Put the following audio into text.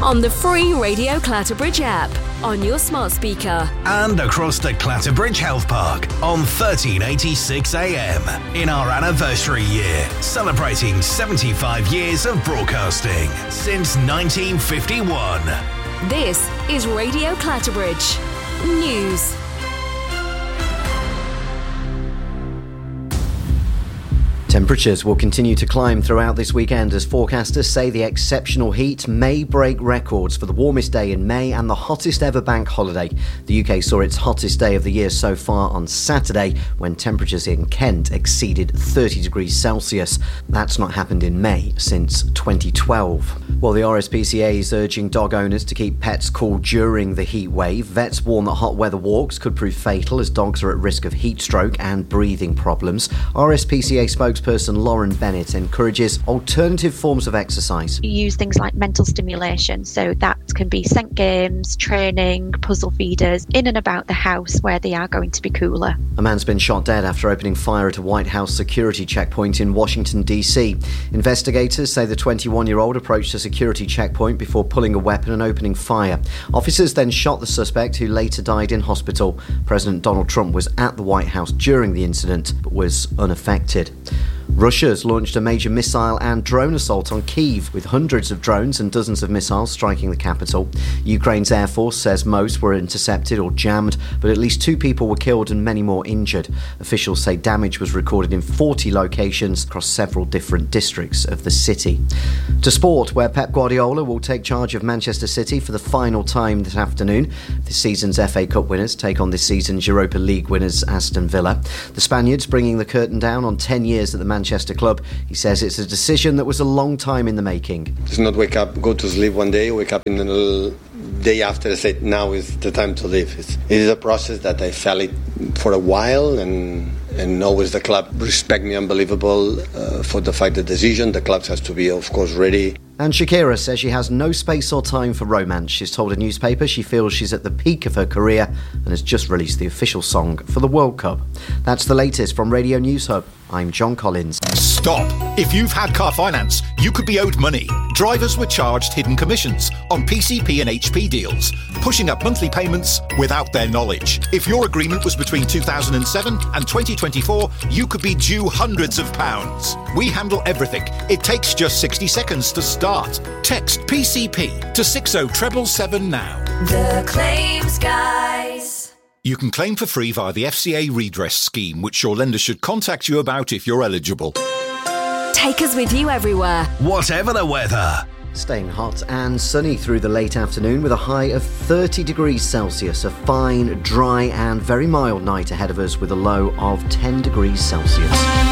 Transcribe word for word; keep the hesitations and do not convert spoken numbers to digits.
on the free Radio Clatterbridge app, on your smart speaker, and across the Clatterbridge Health Park on thirteen eighty-six A M in our anniversary year, celebrating seventy-five years of broadcasting since nineteen fifty-one. This is Radio Clatterbridge News. Temperatures will continue to climb throughout this weekend as forecasters say the exceptional heat may break records for the warmest day in May and the hottest ever bank holiday. The U K saw its hottest day of the year so far on Saturday when temperatures in Kent exceeded thirty degrees Celsius. That's not happened in May since twenty twelve. While the R S P C A is urging dog owners to keep pets cool during the heat wave, vets warn that hot weather walks could prove fatal as dogs are at risk of heat stroke and breathing problems. R S P C A spokesperson Person Lauren Bennett encourages alternative forms of exercise. You use things like mental stimulation, so that can be scent games, training, puzzle feeders, in and about the house where they are going to be cooler. A man's been shot dead after opening fire at a White House security checkpoint in Washington, D C. Investigators say the twenty-one-year-old approached a security checkpoint before pulling a weapon and opening fire. Officers then shot the suspect, who later died in hospital. President Donald Trump was at the White House during the incident, but was unaffected. Russia's launched a major missile and drone assault on Kyiv, with hundreds of drones and dozens of missiles striking the capital. Ukraine's Air Force says most were intercepted or jammed, but at least two people were killed and many more injured. Officials say damage was recorded in forty locations across several different districts of the city. To sport, where Pep Guardiola will take charge of Manchester City for the final time this afternoon. This season's F A Cup winners take on this season's Europa League winners Aston Villa. The Spaniards bringing the curtain down on ten years at the Manchester club. He says it's a decision that was a long time in the making. It's not wake up, go to sleep one day, wake up in the day after and say, now is the time to leave. It's, it is a process that I felt it for a while, and and always the club respect me unbelievable uh, for the fact the decision. The club has to be, of course, ready. And Shakira says she has no space or time for romance. She's told a newspaper she feels she's at the peak of her career and has just released the official song for the World Cup. That's the latest from Radio News Hub. I'm John Collins. Stop! If you've had car finance, you could be owed money. Drivers were charged hidden commissions on P C P and H P deals, pushing up monthly payments without their knowledge. If your agreement was between two thousand seven and twenty twenty-four, you could be due hundreds of pounds. We handle everything. It takes just sixty seconds to start. Text P C P to six oh seven seven now. The Claims Guys. You can claim for free via the F C A redress scheme, which your lender should contact you about if you're eligible. Take us with you everywhere, whatever the weather. Staying hot and sunny through the late afternoon with a high of thirty degrees Celsius. A fine, dry and very mild night ahead of us with a low of ten degrees Celsius.